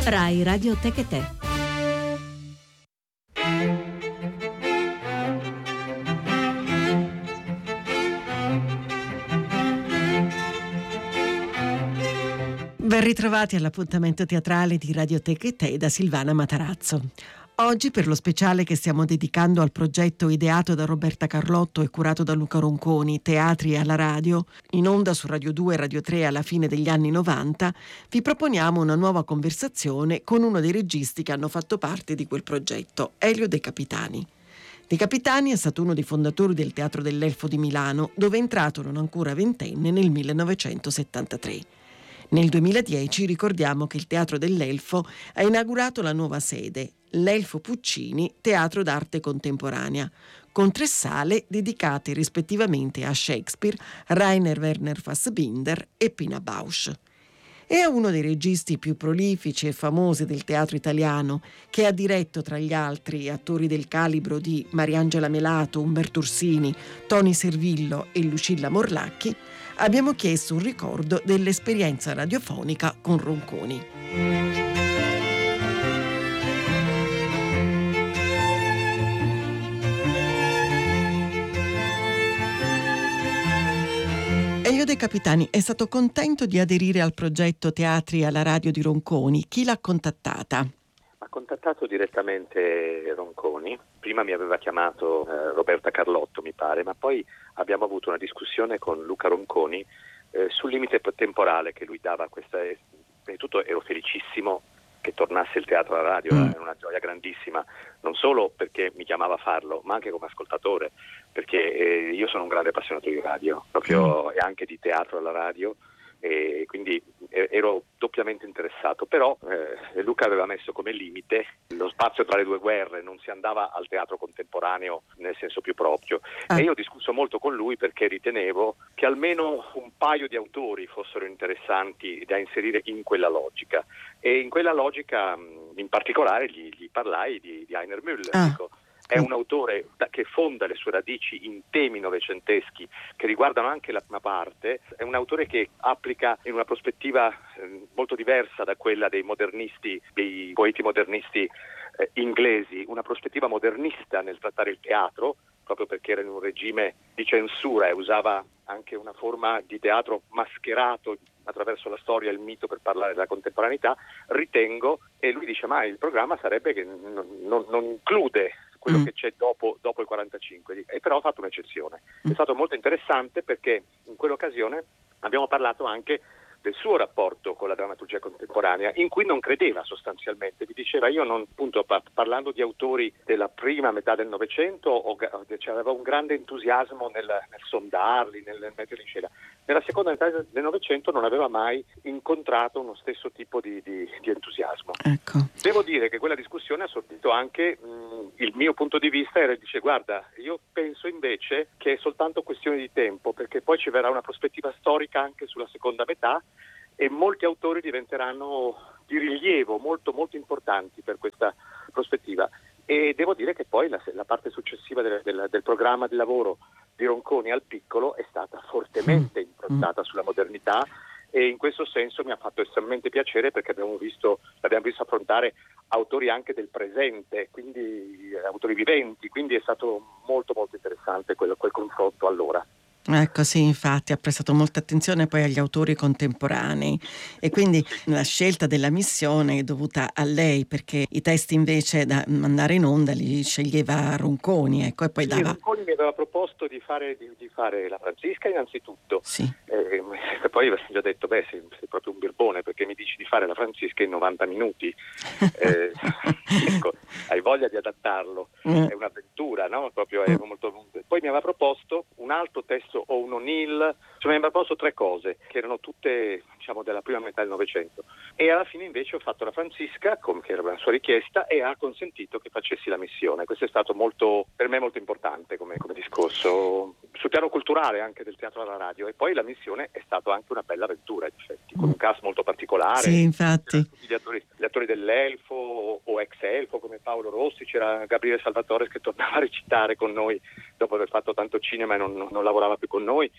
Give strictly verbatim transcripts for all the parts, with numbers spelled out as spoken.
Rai Radio Tech e Te. Ben ritrovati all'appuntamento teatrale di Radio Tech e Te da Silvana Matarazzo. Oggi, per lo speciale che stiamo dedicando al progetto ideato da Roberta Carlotto e curato da Luca Ronconi, Teatri alla radio, in onda su Radio due e Radio tre alla fine degli anni novanta, vi proponiamo una nuova conversazione con uno dei registi che hanno fatto parte di quel progetto, Elio De Capitani. De Capitani è stato uno dei fondatori del Teatro dell'Elfo di Milano, dove è entrato non ancora ventenne nel millenovecentosettantatré. Nel duemiladieci ricordiamo che il Teatro dell'Elfo ha inaugurato la nuova sede, l'Elfo Puccini Teatro d'Arte Contemporanea, con tre sale dedicate rispettivamente a Shakespeare, Rainer Werner Fassbinder e Pina Bausch. È uno dei registi più prolifici e famosi del teatro italiano, che ha diretto tra gli altri attori del calibro di Mariangela Melato, Umberto Ursini, Toni Servillo e Lucilla Morlacchi. Abbiamo chiesto un ricordo dell'esperienza radiofonica con Ronconi. Elio De Capitani è stato contento di aderire al progetto Teatri alla radio di Ronconi. Chi l'ha contattata? Ha contattato direttamente Ronconi. Prima mi aveva chiamato eh, Roberta Carlotto, mi pare, ma poi abbiamo avuto una discussione con Luca Ronconi eh, sul limite temporale che lui dava a questa. Prima di tutto ero felicissimo che tornasse il teatro alla radio, Mm. era una gioia grandissima, non solo perché mi chiamava a farlo, ma anche come ascoltatore, perché eh, io sono un grande appassionato di radio, proprio, e anche di teatro alla radio, e quindi eh, ero doppiamente interessato. Però eh, Luca aveva messo come limite lo spazio tra le due guerre, non si andava al teatro contemporaneo nel senso più proprio. Ah. E io ho discusso molto con lui perché ritenevo che almeno un paio di autori fossero interessanti da inserire in quella logica, e in quella logica in particolare gli, gli parlai di, di Heiner Müller. Ah. Dico, è un autore che fonda le sue radici in temi novecenteschi che riguardano anche la prima parte, è un autore che applica in una prospettiva eh, molto diversa da quella dei modernisti, dei poeti modernisti eh, inglesi, una prospettiva modernista nel trattare il teatro, proprio perché era in un regime di censura e usava anche una forma di teatro mascherato attraverso la storia e il mito per parlare della contemporaneità. Ritengo, e lui dice, ma il programma sarebbe che non, non, non include quello mm. che c'è dopo, dopo il quarantacinque, e però ho fatto un'eccezione. Mm. È stato molto interessante perché in quell'occasione abbiamo parlato anche del suo rapporto con la drammaturgia contemporanea, in cui non credeva sostanzialmente. Mi diceva, io non, appunto, parlando di autori della prima metà del Novecento, ho, cioè, aveva un grande entusiasmo nel, nel sondarli, nel, nel metterli in scena. Nella seconda metà del Novecento non aveva mai incontrato uno stesso tipo di, di, di entusiasmo. Ecco. Devo dire che quella discussione ha sortito anche mh, il mio punto di vista, era dice, guarda, io penso invece che è soltanto questione di tempo, perché poi ci verrà una prospettiva storica anche sulla seconda metà, e molti autori diventeranno di rilievo molto molto importanti per questa prospettiva. E devo dire che poi la, la parte successiva del, del, del programma di lavoro di Ronconi al piccolo è stata fortemente improntata sulla modernità, e in questo senso mi ha fatto estremamente piacere, perché abbiamo visto, abbiamo visto affrontare autori anche del presente, quindi eh, autori viventi, quindi è stato molto molto interessante quel, quel confronto allora. Ecco, sì, infatti ha prestato molta attenzione poi agli autori contemporanei, e quindi la scelta della missione è dovuta a lei, perché i testi invece da mandare in onda li sceglieva Ronconi, ecco, e poi sì, dava... Ronconi mi aveva proposto di fare, di, di fare la Francisca innanzitutto, Sì. eh, e poi gli ho detto, beh, sei, sei proprio un birbone, perché mi dici di fare la Francisca in novanta minuti, eh, ecco, hai voglia di adattarlo, è un'avventura, no? Proprio è molto lungo. Poi mi aveva proposto un altro testo, o un O'Neill, cioè mi aveva proposto tre cose che erano tutte, diciamo, della prima metà del Novecento, e alla fine invece ho fatto la Francisca, come che era una sua richiesta, e ha consentito che facessi la missione. Questo è stato molto, per me molto importante come, come discorso sul piano culturale anche del teatro alla radio. E poi la missione è stata anche una bella avventura, in effetti, con un cast molto particolare. Sì, infatti. Tutti gli attori, gli attori dell'Elfo o, o ex Elfo come Paolo Rossi, c'era Gabriele Salvatore che tornava a recitare con noi dopo aver fatto tanto cinema e non, non lavorava più con noi.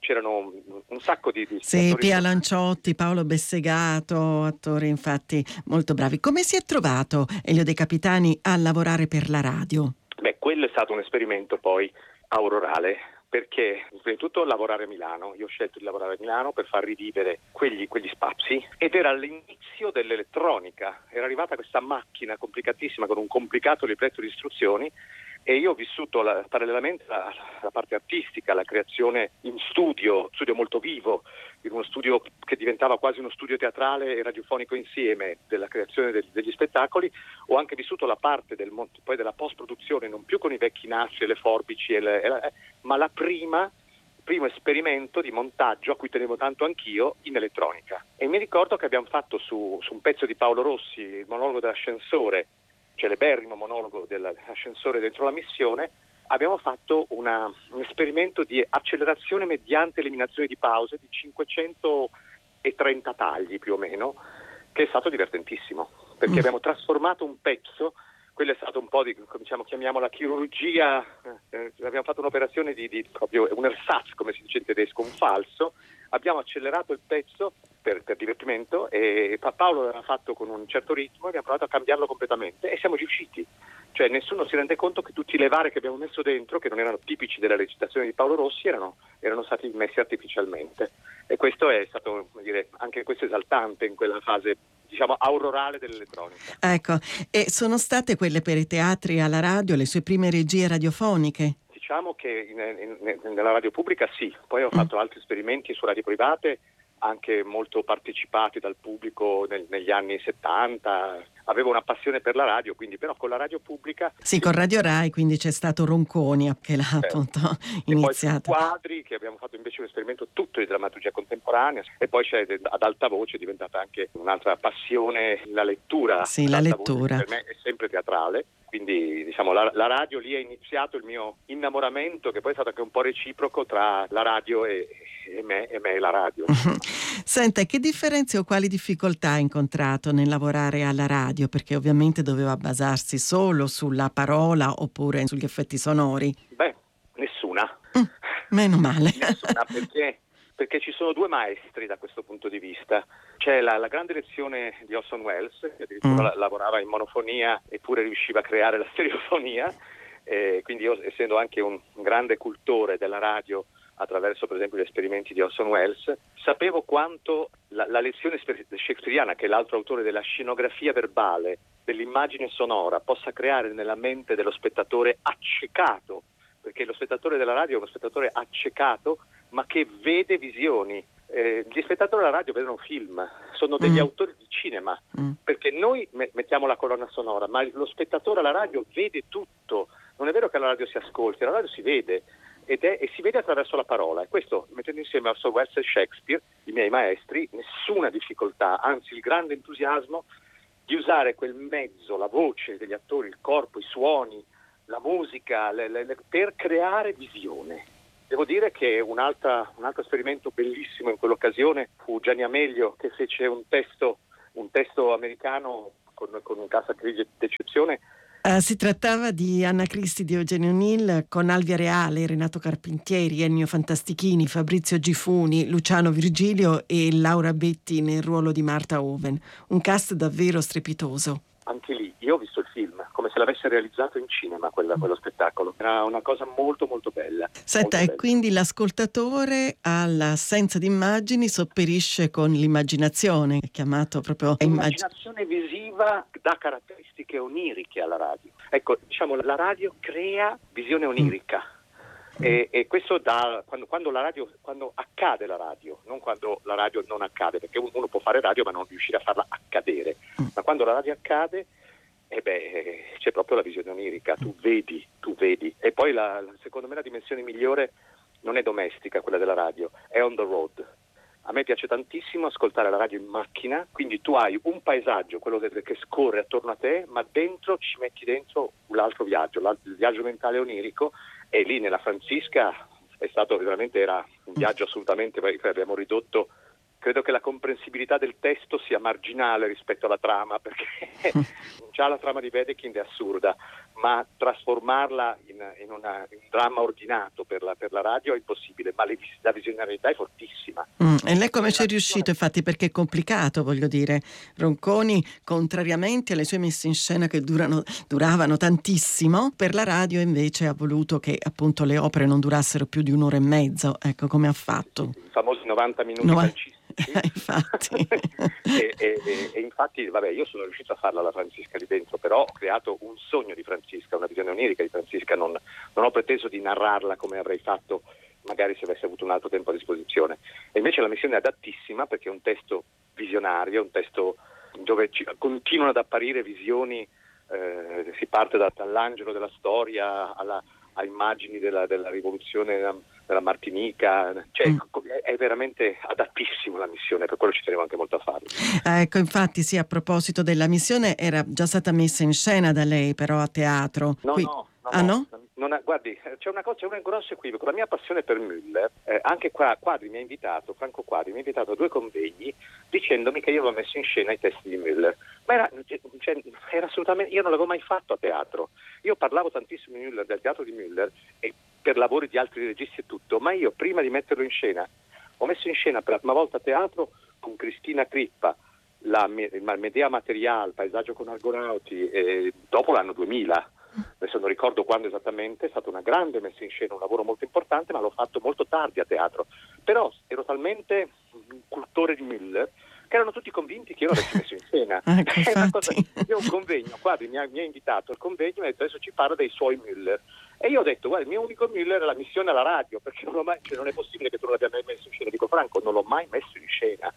c'erano un sacco di, di Sì, Pia Lanciotti, Paolo Bessegato, attori infatti molto bravi. Come si è trovato Elio De Capitani a lavorare per la radio? Beh, quello è stato un esperimento poi aurorale, perché prima di tutto lavorare a Milano, io ho scelto di lavorare a Milano per far rivivere quegli, quegli spazi, ed era l'inizio dell'elettronica, era arrivata questa macchina complicatissima con un complicato libretto di istruzioni, e io ho vissuto la, parallelamente la, la parte artistica, la creazione in studio, studio molto vivo, in uno studio che diventava quasi uno studio teatrale e radiofonico insieme, della creazione del, degli spettacoli. Ho anche vissuto la parte del, poi della post-produzione, non più con i vecchi nastri e le forbici, e le, e la, ma la prima, primo esperimento di montaggio a cui tenevo tanto anch'io in elettronica. E mi ricordo che abbiamo fatto su, su un pezzo di Paolo Rossi, il monologo dell'ascensore, celeberrimo monologo dell'ascensore dentro la missione, abbiamo fatto una, un esperimento di accelerazione mediante eliminazione di pause di cinquecentotrenta tagli più o meno, che è stato divertentissimo, perché mm. abbiamo trasformato un pezzo, quello è stato un po' di, diciamo, chiamiamola chirurgia, eh, abbiamo fatto un'operazione di, di proprio un ersatz, come si dice in tedesco, un falso, abbiamo accelerato il pezzo per, per divertimento, e Paolo l'aveva fatto con un certo ritmo e abbiamo provato a cambiarlo completamente e siamo riusciti. Cioè nessuno si rende conto che tutti le vari che abbiamo messo dentro, che non erano tipici della recitazione di Paolo Rossi, erano, erano stati messi artificialmente. E questo è stato, come dire, anche questo esaltante in quella fase, diciamo, aurorale dell'elettronica. Ecco, e sono state quelle per i teatri alla radio le sue prime regie radiofoniche? Diciamo che in, in, nella radio pubblica sì, poi ho fatto mm. altri esperimenti su radio private, anche molto partecipati dal pubblico nel, negli anni settanta. Avevo una passione per la radio, quindi però con la radio pubblica... Sì, con Radio Rai, quindi c'è stato Ronconi che l'ha eh, appunto iniziato. E poi Quadri, che abbiamo fatto invece un esperimento tutto di drammaturgia contemporanea, e poi c'è ad alta voce, è diventata anche un'altra passione, la lettura. Sì, la lettura. Voce, per me è sempre teatrale, quindi diciamo la, la radio lì è iniziato il mio innamoramento, che poi è stato anche un po' reciproco tra la radio e... e me e me e la radio. Senta, che differenze o quali difficoltà ha incontrato nel lavorare alla radio? Perché ovviamente doveva basarsi solo sulla parola oppure sugli effetti sonori. Beh, nessuna. Mm, meno male. Nessuna, perché, perché ci sono due maestri da questo punto di vista. C'è la, la grande lezione di Orson Welles, che addirittura mm. lavorava in monofonia eppure riusciva a creare la stereofonia, e quindi io, essendo anche un, un grande cultore della radio, attraverso per esempio gli esperimenti di Orson Welles, sapevo quanto la, la lezione shakespeariana, che è l'altro autore della scenografia verbale, dell'immagine sonora, possa creare nella mente dello spettatore accecato, perché lo spettatore della radio è uno spettatore accecato, ma che vede visioni. Eh, gli spettatori della radio vedono film, sono degli mm. autori di cinema, mm. perché noi me- mettiamo la colonna sonora, ma lo spettatore alla radio vede tutto. Non è vero che alla radio si ascolti, alla radio si vede. Ed è, e si vede attraverso la parola, e questo, mettendo insieme Orson Welles e Shakespeare, i miei maestri, nessuna difficoltà, anzi il grande entusiasmo di usare quel mezzo, la voce degli attori, il corpo, i suoni, la musica, le, le, le, per creare visione. Devo dire che un'altra, un altro esperimento bellissimo in quell'occasione fu Gianni Amelio, che fece un testo, un testo americano con, con un cassa d'eccezione. Uh, si trattava di Anna Cristi di Eugenio Nil con Alvia Reale, Renato Carpentieri, Ennio Fantastichini, Fabrizio Gifuni, Luciano Virgilio e Laura Betti nel ruolo di Marta Oven. Un cast davvero strepitoso. Anche lì, io ho visto il film, come se l'avesse realizzato in cinema quella, quello spettacolo. Era una cosa molto molto bella. Senta, molto e quindi l'ascoltatore all'assenza di immagini sopperisce con l'immaginazione, è chiamato proprio... L'immaginazione visiva dà caratteristiche oniriche alla radio. Ecco, diciamo, la radio crea visione onirica. Mm. E, e questo da quando, quando la radio quando accade la radio, non quando la radio non accade, perché uno può fare radio ma non riuscire a farla accadere, ma quando la radio accade, eh beh, c'è proprio la visione onirica, tu vedi, tu vedi. E poi la, la, secondo me la dimensione migliore non è domestica, quella della radio, è on the road. A me piace tantissimo ascoltare la radio in macchina, quindi tu hai un paesaggio, quello che, che scorre attorno a te, ma dentro ci metti dentro l'altro viaggio, il viaggio mentale onirico. E lì nella Francisca è stato veramente, era un viaggio assolutamente, poi abbiamo ridotto credo che la comprensibilità del testo sia marginale rispetto alla trama, perché già la trama di Wedekind è assurda, ma trasformarla in, in, una, in un dramma ordinato per la, per la radio è impossibile, ma le, la visionarietà è fortissima. Mm, e lei come ci è riuscito, infatti, perché è complicato, voglio dire. Ronconi, contrariamente alle sue messe in scena che durano, duravano tantissimo, per la radio invece ha voluto che appunto le opere non durassero più di un'ora e mezzo, ecco come ha fatto. I famosi novanta minuti No, calcistici. infatti. e, e, e, e infatti, vabbè, io sono riuscito a farla la Francisca lì dentro, però ho creato un sogno di Francisca, una visione onirica di Francisca, non, non ho preteso di narrarla come avrei fatto magari se avessi avuto un altro tempo a disposizione. E invece la missione è adattissima perché è un testo visionario, un testo dove ci, continuano ad apparire visioni, eh, si parte da, dall'angelo della storia alla, a immagini della, della rivoluzione della Martinica, cioè mm. è veramente adattissimo la missione, per quello ci tenevo anche molto a farlo. Ecco, infatti sì, a proposito della missione, era già stata messa in scena da lei però a teatro. No, Qui... no. No, ah no? Non ha, guardi, c'è una cosa, c'è un grosso equivoco. La mia passione per Müller, eh, anche qua Quadri mi ha invitato, Franco Quadri mi ha invitato a due convegni dicendomi che io avevo messo in scena i testi di Müller. Ma era, cioè, era assolutamente, io non l'avevo mai fatto a teatro. Io parlavo tantissimo di Müller, del teatro di Müller, e per lavori di altri registi e tutto, ma io prima di metterlo in scena ho messo in scena per la prima volta a teatro con Cristina Crippa la, il Medea Material, Paesaggio con Argonauti, e dopo l'anno duemila. Adesso non ricordo quando esattamente, è stata una grande messa in scena, un lavoro molto importante, ma l'ho fatto molto tardi a teatro. Però ero talmente un cultore di Müller che erano tutti convinti che io l'avessi messo in scena. Ecco, è una cosa, io ho un convegno, Quadri mi ha, mi ha invitato al convegno e mi ha detto adesso ci parla dei suoi Müller. E io ho detto guarda, il mio unico Müller è la missione alla radio, perché non, l'ho mai, cioè, non è possibile che tu non l'abbia mai messo in scena. Dico Franco, non l'ho mai messo in scena.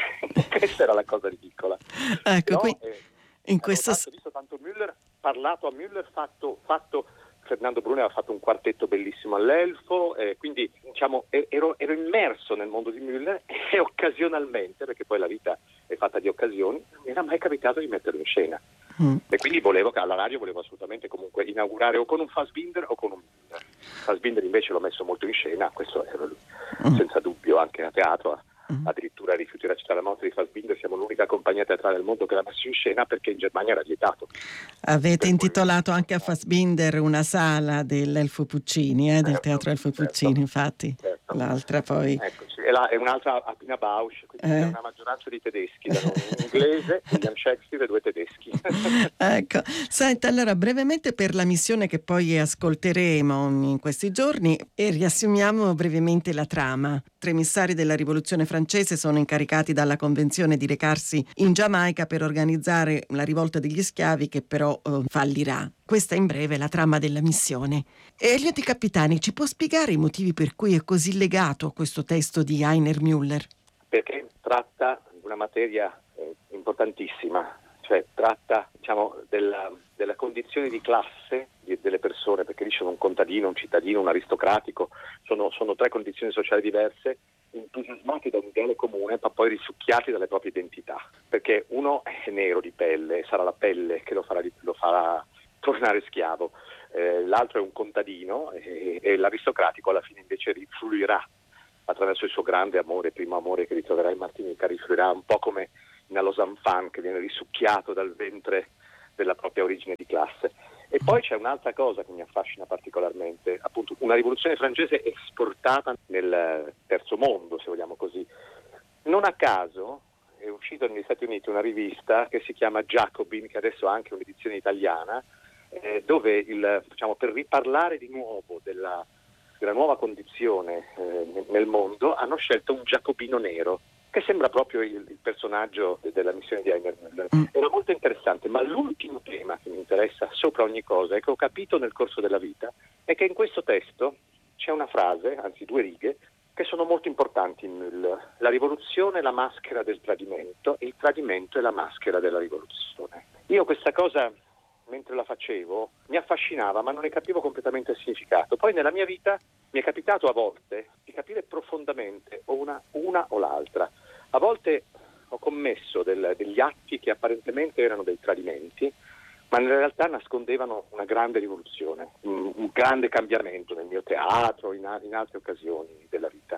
Questa era la cosa ridicola. Ecco, Però, qui eh, in questo... tanto, visto tanto Müller, parlato a Müller, fatto, fatto Fernando Bruni aveva fatto un quartetto bellissimo all'Elfo, eh, quindi diciamo ero, ero immerso nel mondo di Müller e occasionalmente, perché poi la vita è fatta di occasioni, non mi era mai capitato di metterlo in scena. Mm. E quindi volevo che alla radio volevo assolutamente comunque inaugurare o con un Fassbinder o con un Müller. Fassbinder invece l'ho messo molto in scena, questo è mm. senza dubbio, anche a teatro. Addirittura Rifiuti la città della morte di Fassbinder, siamo l'unica compagnia teatrale del mondo che l'ha messo in scena perché in Germania era vietato. Avete per intitolato quello... anche a Fassbinder una sala dell'Elfo Puccini, eh, del certo, teatro Elfo certo, Puccini, infatti certo. L'altra poi eccoci, e la, è un'altra a Pina Bausch, quindi eh. è una maggioranza di tedeschi, da un inglese, William Shakespeare e due tedeschi. Ecco, senta, allora brevemente per la missione che poi ascolteremo in questi giorni e riassumiamo brevemente la trama. Tre emissari della rivoluzione francese sono incaricati dalla convenzione di recarsi in Giamaica per organizzare la rivolta degli schiavi che però eh, fallirà. Questa in breve la trama della missione. E Elliot Capitani ci può spiegare i motivi per cui è così legato a questo testo di Heiner Müller? Perché tratta di una materia eh, importantissima, cioè tratta diciamo della, della condizione di classe di, delle persone, perché lì c'è un contadino, un cittadino, un aristocratico, sono, sono tre condizioni sociali diverse, entusiasmati da un ideale comune ma poi risucchiati dalle proprie identità, perché uno è nero di pelle, sarà la pelle che lo farà, lo farà tornare schiavo, eh, l'altro è un contadino e, e l'aristocratico alla fine invece rifluirà attraverso il suo grande amore, primo amore che ritroverà in Martinica, rifluirà un po' come in Alosanfan che viene risucchiato dal ventre della propria origine di classe. E poi c'è un'altra cosa che mi affascina particolarmente, appunto una rivoluzione francese esportata nel terzo mondo, se vogliamo così. Non a caso è uscita negli Stati Uniti una rivista che si chiama Jacobin, che adesso ha anche un'edizione italiana, eh, dove il, diciamo, per riparlare di nuovo della, della nuova condizione eh, nel mondo hanno scelto un giacobino nero, che sembra proprio il, il personaggio della missione di Heiner Müller. Mm. Era molto interessante, ma l'ultimo tema che mi interessa sopra ogni cosa e che ho capito nel corso della vita è che in questo testo c'è una frase, anzi due righe, che sono molto importanti in Müller. La rivoluzione è la maschera del tradimento e il tradimento è la maschera della rivoluzione. Io questa cosa, mentre la facevo, mi affascinava, ma non ne capivo completamente il significato. Poi nella mia vita mi è capitato a volte di capire profondamente o una, una o l'altra. A volte ho commesso del, degli atti che apparentemente erano dei tradimenti, ma in realtà nascondevano una grande rivoluzione, un, un grande cambiamento nel mio teatro, in, in altre occasioni della vita.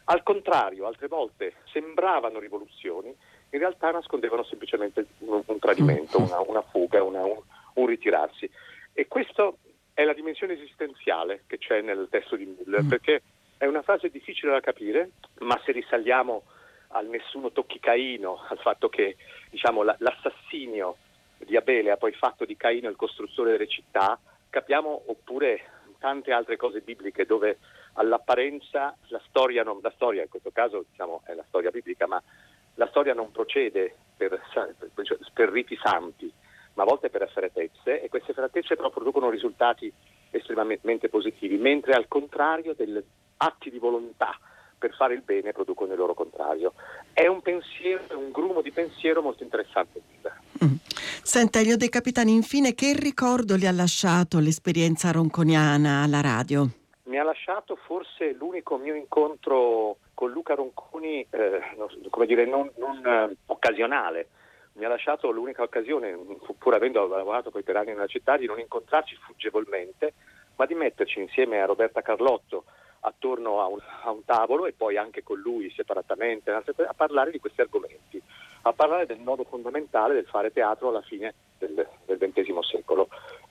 Al contrario, altre volte sembravano rivoluzioni, in realtà nascondevano semplicemente un, un tradimento, una, una fuga, una, un, un ritirarsi. E questo è la dimensione esistenziale che c'è nel testo di Müller, perché è una frase difficile da capire, ma se risaliamo al nessuno tocchi Caino, al fatto che diciamo la, l'assassinio di Abele ha poi fatto di Caino il costruttore delle città, capiamo, oppure tante altre cose bibliche dove all'apparenza la storia, non, la storia in questo caso diciamo è la storia biblica, ma la storia non procede per, per, per riti santi, ma a volte per efferatezze, e queste efferatezze però producono risultati estremamente positivi, mentre al contrario degli atti di volontà per fare il bene producono il loro contrario. È un pensiero, un grumo di pensiero molto interessante. Mm. Senta, Elio De Capitani, infine che ricordo le ha lasciato l'esperienza ronconiana alla radio? Mi ha lasciato forse l'unico mio incontro con Luca Ronconi, eh, come dire, non, non eh, occasionale. Mi ha lasciato l'unica occasione, pur avendo lavorato poi per anni nella città, di non incontrarci fuggevolmente, ma di metterci insieme a Roberta Carlotto attorno a un, a un tavolo, e poi anche con lui separatamente, a parlare di questi argomenti, a parlare del nodo fondamentale del fare teatro alla fine del, del ventesimo secolo.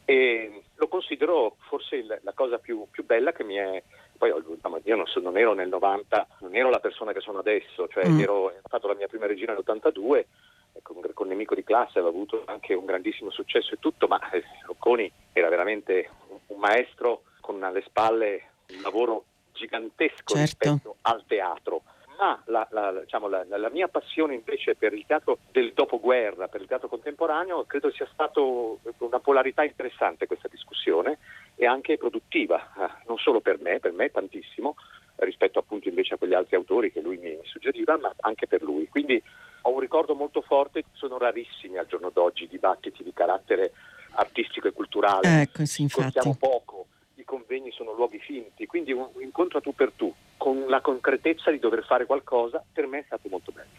E lo considero forse il, la cosa più, più bella che mi è. Poi io non, so, non ero nel novanta, non ero la persona che sono adesso, cioè mm. ero, ho fatto la mia prima regina nell'ottantadue, con, con Nemico di classe avevo avuto anche un grandissimo successo e tutto, ma eh, Ronconi era veramente un maestro con alle spalle un lavoro gigantesco, certo, rispetto al teatro. Ma la, la, diciamo, la, la mia passione invece per il teatro del dopoguerra, per il teatro contemporaneo, credo sia stato una polarità interessante questa discussione, e anche produttiva, eh, non solo per me, per me tantissimo, rispetto appunto invece a quegli altri autori che lui mi, mi suggeriva, ma anche per lui. Quindi ho un ricordo molto forte. Sono rarissimi al giorno d'oggi dibattiti di carattere artistico e culturale, ecco, sì, infatti. Contiamo poco, i convegni sono luoghi finti, quindi un incontro a tu per tu con la concretezza di dover fare qualcosa per me è stato molto bello.